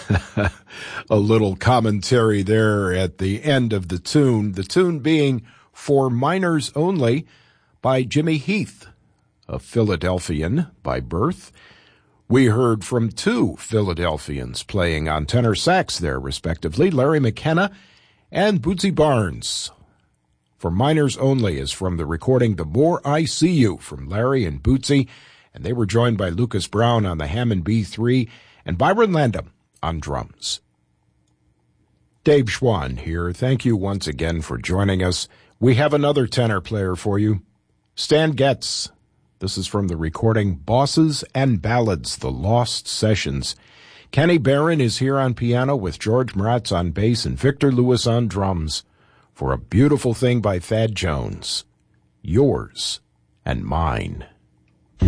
A little commentary there at the end of the tune being For Minors Only by Jimmy Heath, a Philadelphian by birth. We heard from two Philadelphians playing on tenor sax there, respectively, Larry McKenna and Bootsy Barnes. For Minors Only is from the recording The More I See You from Larry and Bootsy, and they were joined by Lucas Brown on the Hammond B3 and Byron Landham on drums. Dave Schwann here. Thank you once again for joining us. We have another tenor player for you, Stan Getz. This is from the recording Bosses and Ballads, The Lost Sessions. Kenny Barron is here on piano with George Mraz on bass and Victor Lewis on drums for a beautiful thing by Thad Jones, Yours and Mine.